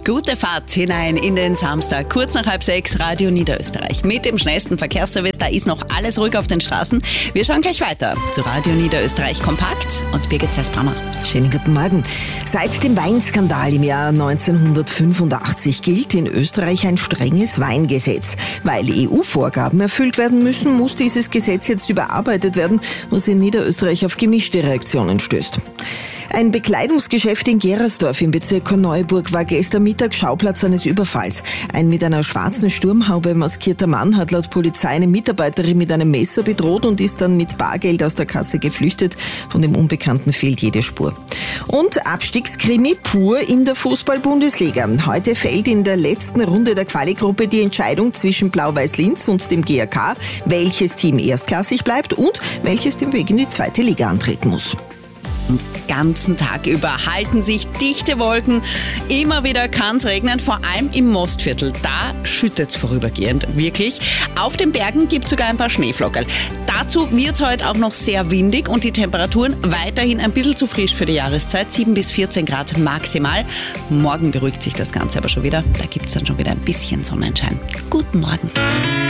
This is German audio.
Gute Fahrt hinein in den Samstag, kurz nach 5:30, Radio Niederösterreich. Mit dem schnellsten Verkehrsservice, da ist noch alles ruhig auf den Straßen. Wir schauen gleich weiter zu Radio Niederösterreich Kompakt und Birgit Zeisbrammer. Schönen guten Morgen. Seit dem Weinskandal im Jahr 1985 gilt in Österreich ein strenges Weingesetz. Weil EU-Vorgaben erfüllt werden müssen, muss dieses Gesetz jetzt überarbeitet werden, was in Niederösterreich auf gemischte Reaktionen stößt. Ein Bekleidungsgeschäft in Gerersdorf im Bezirk Korneuburg war gestern Mittag Schauplatz eines Überfalls. Ein mit einer schwarzen Sturmhaube maskierter Mann hat laut Polizei eine Mitarbeiterin mit einem Messer bedroht und ist dann mit Bargeld aus der Kasse geflüchtet. Von dem Unbekannten fehlt jede Spur. Und Abstiegskrimi pur in der Fußball-Bundesliga. Heute fällt in der letzten Runde der Quali-Gruppe die Entscheidung zwischen Blau-Weiß Linz und dem GAK, welches Team erstklassig bleibt und welches den Weg in die zweite Liga antreten muss. Den ganzen Tag über halten sich dichte Wolken. Immer wieder kann es regnen, vor allem im Mostviertel. Da schüttet es vorübergehend, wirklich. Auf den Bergen gibt es sogar ein paar Schneeflockerl. Dazu wird es heute auch noch sehr windig und die Temperaturen weiterhin ein bisschen zu frisch für die Jahreszeit. 7 bis 14 Grad maximal. Morgen beruhigt sich das Ganze aber schon wieder. Da gibt es dann schon wieder ein bisschen Sonnenschein. Guten Morgen.